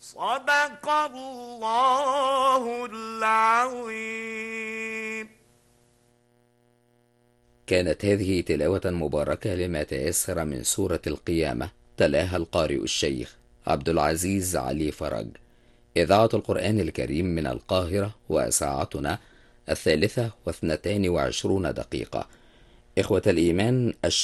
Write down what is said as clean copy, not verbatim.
صدق الله العظيم. كانت هذه تلاوة مباركة لما تيسر من سورة القيامة، تلاها القارئ الشيخ عبد العزيز علي فرج. إذاعة القرآن الكريم من القاهرة، وساعتنا 3:22. إخوة الإيمان،